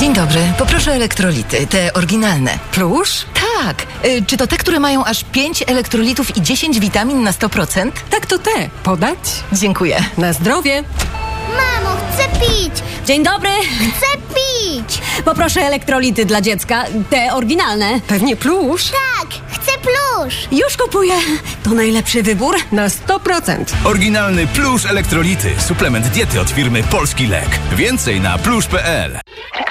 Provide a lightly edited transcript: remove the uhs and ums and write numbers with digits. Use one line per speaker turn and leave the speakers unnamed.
Dzień dobry, poproszę elektrolity, te oryginalne.
Plusz?
Tak, czy to te, które mają aż 5 elektrolitów i 10 witamin na 100%?
Tak, to te. Podać?
Dziękuję.
Na zdrowie.
Mamo, chcę pić!
Dzień dobry.
Chcę pić!
Poproszę elektrolity dla dziecka, te oryginalne.
Pewnie plusz.
Tak, chcę plusz!
Już kupuję. To najlepszy wybór.
Na 100%.
Oryginalny Plusz Elektrolity. Suplement diety od firmy Polski Lek. Więcej na plusz.pl.